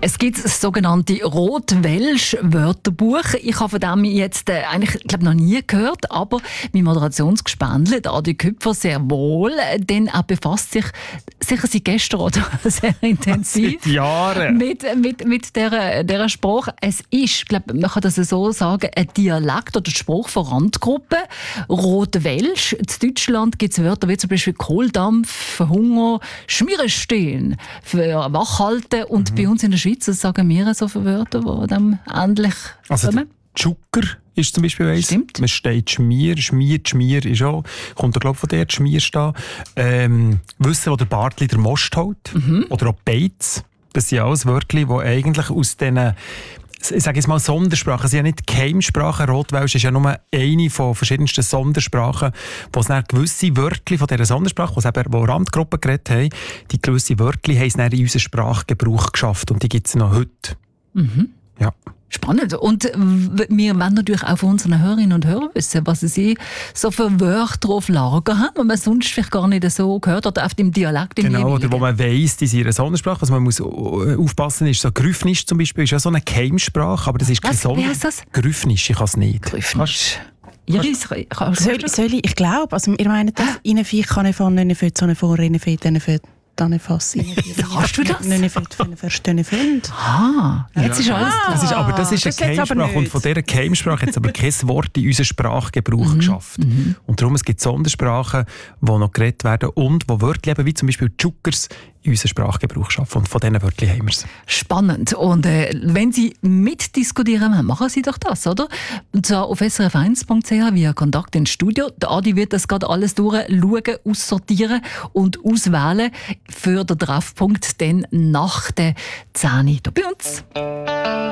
Es gibt das sogenannte Rot-Welsch-Wörterbuch. Ich habe von dem jetzt eigentlich noch nie gehört, aber mein Moderationsgespändle, Adi Küpfer, sehr wohl. Denn er befasst sich sicher seit gestern oder sehr intensiv seit Jahren mit dieser Sprache. Es ist, man kann das so sagen, ein Dialekt oder Spruch von Randgruppen. Rot-Welsch. In Deutschland gibt es Wörter wie zum Beispiel Kohldampf, für Hunger, Schmiere stehen, für Wachhalten. Und bei uns in der Schweiz sagen wir so viele Wörter, die dem ähnlich kommen. Zucker ist zum Beispiel eins. Stimmt. Man steht Schmier ist auch, kommt da glaube ich von der Schmier stehen. Wissen, wo der Bartli der Most hält. Oder auch Beiz. Das sind alles Wörter, die eigentlich aus diesen, ich sage jetzt mal, Sondersprachen, es sind ja nicht Keimsprachen. Rotwelsch ist ja nur eine von verschiedensten Sondersprachen, wo es dann gewisse Wörter von dieser Sondersprache, wo Randgruppen geredet haben, die gewisse Wörter haben es dann in unseren Sprachgebrauch geschafft und die gibt es noch heute. Ja. Spannend. Und wir wollen natürlich auch von unseren Hörerinnen und Hörern wissen, was sie so für Wörter auf Lager haben, die man sonst vielleicht gar nicht so gehört oder auf dem Dialekt. Genau, oder wo man weiss, die sind ihre Sondersprache. Was man muss aufpassen ist, so Grüffnisch zum Beispiel ist ja so eine Keimsprache, aber das ist keine Wie heißt das? Grüffnisch, ich kann es nicht. Grüffnisch. Soll ich glaube, also ihr meint das, «Innenviech kann ich von «Nenne für Sonne vor», «Nenne für «Nenne für «Dann fass». Hast du das? «Nenne für «Verstehen Freund». Jetzt ist alles klar. Aber das ist eine Keimsprache und von dieser Keimsprache hat es aber kein Wort in unseren Sprachgebrauch geschafft. Und darum es gibt Sondersprachen, die noch geredet werden und wo Wörter eben, wie zum Beispiel «Tschukers» in unseren Sprachgebrauch schaffen. Und von diesen Wörtern haben wir es. Spannend. Und wenn Sie mitdiskutieren wollen, machen Sie doch das, oder? Und zwar auf srf1.ch via Kontakt ins Studio. Der Adi wird das gerade alles durchschauen, aussortieren und auswählen für den Treffpunkt dann nach der 10 Uhr hier bei uns.